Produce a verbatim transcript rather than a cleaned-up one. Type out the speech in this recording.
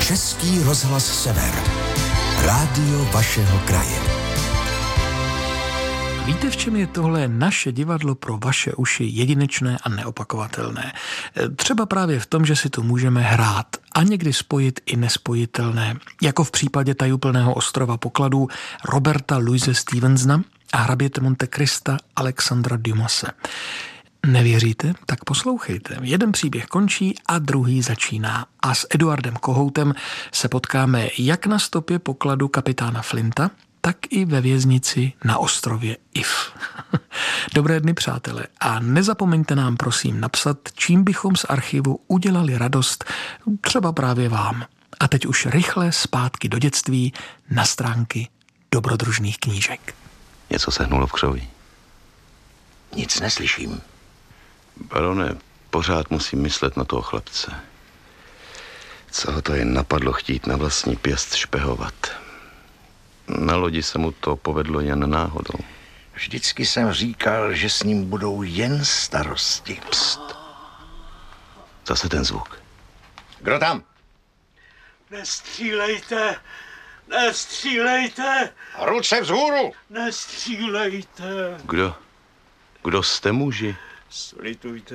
Český rozhlas Sever. Rádio vašeho kraje. Víte, v čem je tohle naše divadlo pro vaše uši jedinečné a neopakovatelné? Třeba právě v tom, že si tu můžeme hrát a někdy spojit i nespojitelné, jako v případě Tajuplného ostrova pokladů Roberta Louise Stevensona a hraběte Monte Crista Alexandra Dumase. Nevěříte? Tak poslouchejte. Jeden příběh končí a druhý začíná. A s Eduardem Kohoutem se potkáme jak na stopě pokladu kapitána Flinta, tak i ve věznici na ostrově If. Dobré dny, přátelé, a nezapomeňte nám prosím napsat, čím bychom z archivu udělali radost, třeba právě vám. A teď už rychle zpátky do dětství na stránky dobrodružných knížek. Něco se hnulo v křoví. Nic neslyším. Barone, pořád musím myslet na toho chlapce. Co ho to jen napadlo chtít na vlastní pěst špehovat. Na lodi se mu to povedlo jen náhodou. Vždycky jsem říkal, že s ním budou jen starosti. Pst. Zase ten zvuk. Kdo tam? Nestřílejte! Nestřílejte! Ruce vzhůru! Nestřílejte! Kdo? Kdo jste muži? Slitujte